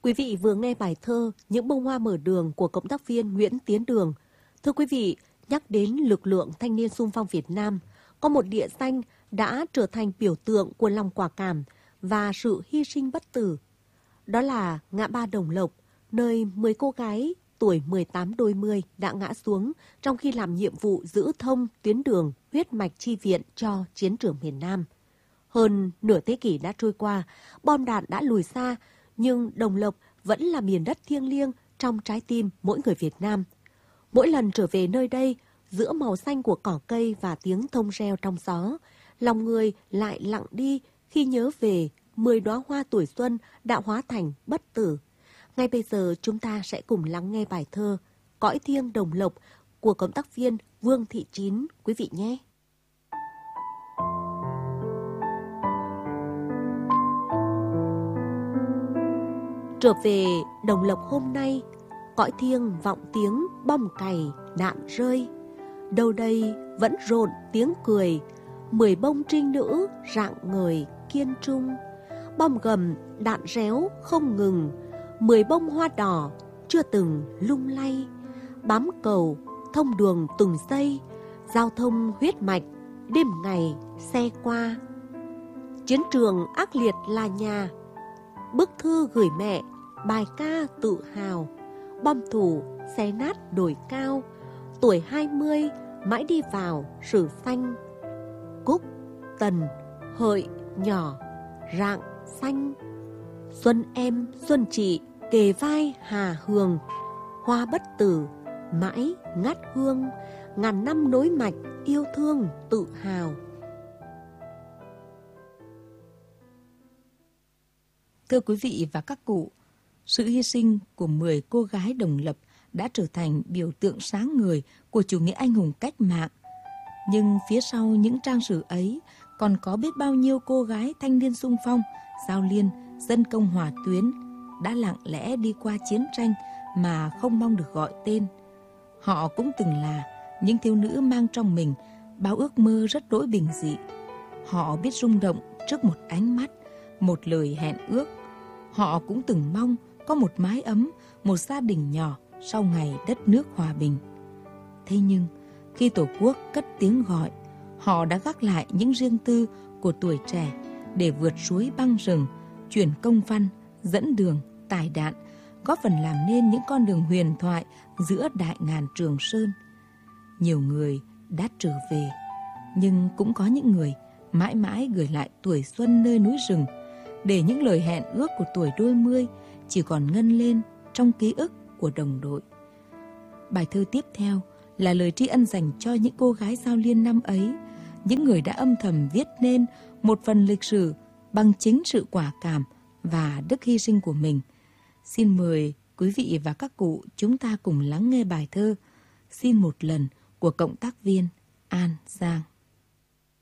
Quý vị vừa nghe bài thơ Những bông hoa mở đường của cộng tác viên Nguyễn Tiến Đường. Thưa quý vị, nhắc đến lực lượng thanh niên xung phong Việt Nam, có một địa danh đã trở thành biểu tượng của lòng quả cảm và sự hy sinh bất tử. Đó là ngã ba Đồng Lộc, nơi 10 cô gái tuổi 18 đôi mươi đã ngã xuống trong khi làm nhiệm vụ giữ thông tuyến đường huyết mạch chi viện cho chiến trường miền Nam. Hơn nửa thế kỷ đã trôi qua, bom đạn đã lùi xa, nhưng Đồng Lộc vẫn là miền đất thiêng liêng trong trái tim mỗi người Việt Nam. Mỗi lần trở về nơi đây, giữa màu xanh của cỏ cây và tiếng thông reo trong gió, lòng người lại lặng đi khi nhớ về 10 đóa hoa tuổi xuân đã hóa thành bất tử. Ngay bây giờ chúng ta sẽ cùng lắng nghe bài thơ Cõi thiêng Đồng Lộc của cộng tác viên Vương Thị Chín, quý vị nhé. Trở về Đồng Lộc hôm nay, cõi thiêng vọng tiếng bom cày đạn rơi. Đâu đây vẫn rộn tiếng cười, 10 bông trinh nữ rạng ngời kiên trung. Bom gầm đạn réo không ngừng, 10 bông hoa đỏ chưa từng lung lay. Bám cầu thông đường từng giây, giao thông huyết mạch đêm ngày xe qua. Chiến trường ác liệt là nhà, bức thư gửi mẹ, bài ca tự hào. Bom thủ xé nát đồi cao, tuổi 20 mãi đi vào sử xanh. Cúc, tần, hợi, nhỏ, rạng, xanh. Xuân em, xuân chị, kề vai hà hường. Hoa bất tử, mãi ngát hương. Ngàn năm nối mạch, yêu thương tự hào. Thưa quý vị và các cụ, sự hy sinh của 10 cô gái Đồng Lập đã trở thành biểu tượng sáng ngời của chủ nghĩa anh hùng cách mạng. Nhưng phía sau những trang sử ấy còn có biết bao nhiêu cô gái thanh niên xung phong, giao liên, dân công hỏa tuyến đã lặng lẽ đi qua chiến tranh mà không mong được gọi tên. Họ cũng từng là những thiếu nữ mang trong mình bao ước mơ rất đỗi bình dị. Họ biết rung động trước một ánh mắt, một lời hẹn ước. Họ cũng từng mong có một mái ấm, một gia đình nhỏ sau ngày đất nước hòa bình. Thế nhưng, khi Tổ quốc cất tiếng gọi, họ đã gác lại những riêng tư của tuổi trẻ để vượt suối băng rừng, chuyển công văn, dẫn đường, tải đạn, góp phần làm nên những con đường huyền thoại giữa đại ngàn Trường Sơn. Nhiều người đã trở về, nhưng cũng có những người mãi mãi gửi lại tuổi xuân nơi núi rừng, để những lời hẹn ước của tuổi đôi mươi chỉ còn ngân lên trong ký ức của đồng đội. Bài thơ tiếp theo là lời tri ân dành cho những cô gái giao liên năm ấy, những người đã âm thầm viết nên một phần lịch sử bằng chính sự quả cảm và đức hy sinh của mình. Xin mời quý vị và các cụ chúng ta cùng lắng nghe bài thơ Xin một lần của cộng tác viên An Giang.